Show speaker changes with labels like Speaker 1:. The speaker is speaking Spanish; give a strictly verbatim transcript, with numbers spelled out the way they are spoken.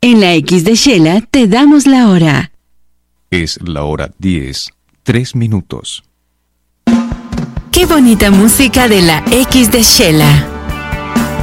Speaker 1: En la X de Shela te damos la hora.
Speaker 2: Es la hora diez, tres minutos.
Speaker 1: Qué bonita música de la X de Shela.